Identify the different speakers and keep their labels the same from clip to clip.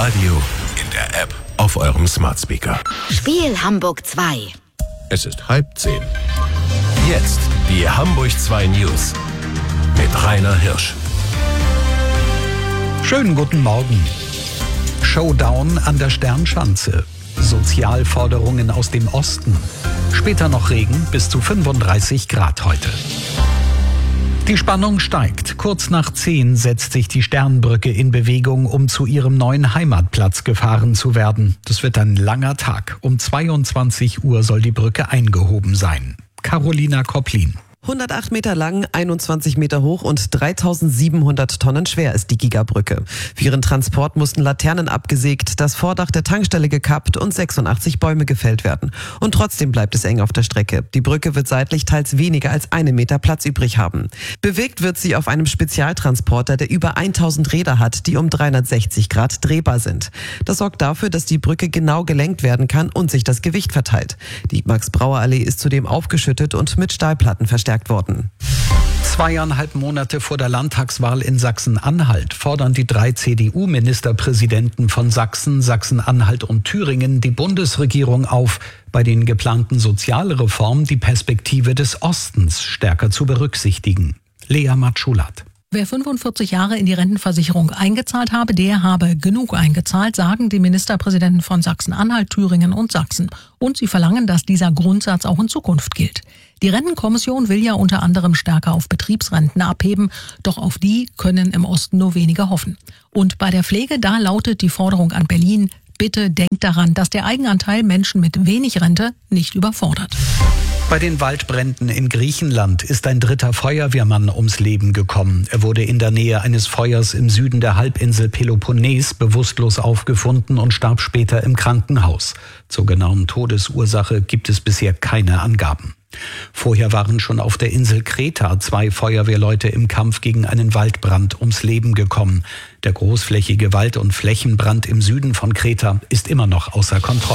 Speaker 1: Radio, in der App, auf eurem Smart Speaker.
Speaker 2: Spiel Hamburg 2.
Speaker 1: Es ist 9:30. Jetzt die Hamburg 2 News mit Rainer Hirsch.
Speaker 3: Schönen guten Morgen. Showdown an der Sternschanze. Sozialforderungen aus dem Osten. Später noch Regen, bis zu 35 Grad heute. Die Spannung steigt. Kurz nach 10 setzt sich die Sternbrücke in Bewegung, um zu ihrem neuen Heimatplatz gefahren zu werden. Das wird ein langer Tag. Um 22 Uhr soll die Brücke eingehoben sein. Carolina Kopplin.
Speaker 4: 108 Meter lang, 21 Meter hoch und 3700 Tonnen schwer ist die Gigabrücke. Für ihren Transport mussten Laternen abgesägt, das Vordach der Tankstelle gekappt und 86 Bäume gefällt werden. Und trotzdem bleibt es eng auf der Strecke. Die Brücke wird seitlich teils weniger als 1 Meter Platz übrig haben. Bewegt wird sie auf einem Spezialtransporter, der über 1000 Räder hat, die um 360 Grad drehbar sind. Das sorgt dafür, dass die Brücke genau gelenkt werden kann und sich das Gewicht verteilt. Die Max-Brauer-Allee ist zudem aufgeschüttet und mit Stahlplatten verstärkt worden.
Speaker 3: 2,5 Monate vor der Landtagswahl in Sachsen-Anhalt fordern die 3 CDU-Ministerpräsidenten von Sachsen, Sachsen-Anhalt und Thüringen die Bundesregierung auf, bei den geplanten Sozialreformen die Perspektive des Ostens stärker zu berücksichtigen. Lea Matschulat.
Speaker 5: Wer 45 Jahre in die Rentenversicherung eingezahlt habe, der habe genug eingezahlt, sagen die Ministerpräsidenten von Sachsen-Anhalt, Thüringen und Sachsen. Und sie verlangen, dass dieser Grundsatz auch in Zukunft gilt. Die Rentenkommission will ja unter anderem stärker auf Betriebsrenten abheben, doch auf die können im Osten nur wenige hoffen. Und bei der Pflege, da lautet die Forderung an Berlin: Bitte denkt daran, dass der Eigenanteil Menschen mit wenig Rente nicht überfordert.
Speaker 3: Bei den Waldbränden in Griechenland ist ein 3. Feuerwehrmann ums Leben gekommen. Er wurde in der Nähe eines Feuers im Süden der Halbinsel Peloponnes bewusstlos aufgefunden und starb später im Krankenhaus. Zur genauen Todesursache gibt es bisher keine Angaben. Vorher waren schon auf der Insel Kreta 2 Feuerwehrleute im Kampf gegen einen Waldbrand ums Leben gekommen. Der großflächige Wald- und Flächenbrand im Süden von Kreta ist immer noch außer Kontrolle.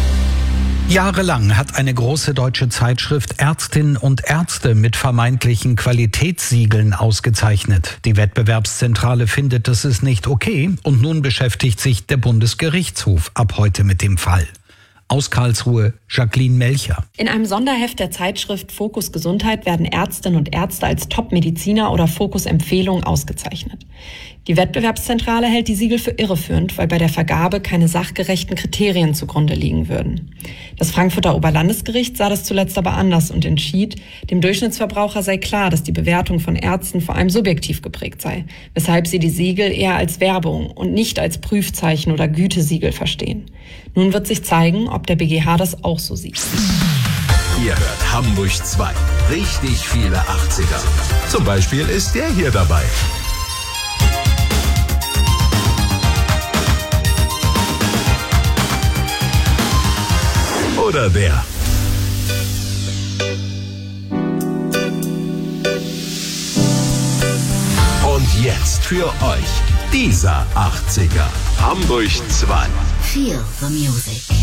Speaker 3: Jahrelang hat eine große deutsche Zeitschrift Ärztinnen und Ärzte mit vermeintlichen Qualitätssiegeln ausgezeichnet. Die Wettbewerbszentrale findet, das ist nicht okay, und nun beschäftigt sich der Bundesgerichtshof ab heute mit dem Fall. Aus Karlsruhe, Jacqueline Melcher.
Speaker 6: In einem Sonderheft der Zeitschrift Fokus Gesundheit werden Ärztinnen und Ärzte als Top-Mediziner oder Fokus-Empfehlung ausgezeichnet. Die Wettbewerbszentrale hält die Siegel für irreführend, weil bei der Vergabe keine sachgerechten Kriterien zugrunde liegen würden. Das Frankfurter Oberlandesgericht sah das zuletzt aber anders und entschied, dem Durchschnittsverbraucher sei klar, dass die Bewertung von Ärzten vor allem subjektiv geprägt sei, weshalb sie die Siegel eher als Werbung und nicht als Prüfzeichen oder Gütesiegel verstehen. Nun wird sich zeigen, ob der BGH das auch so sieht.
Speaker 1: Ihr hört Hamburg 2. Richtig viele 80er. Zum Beispiel ist der hier dabei. Oder der. Und jetzt für euch dieser 80er. Hamburg 2.
Speaker 2: Feel the music.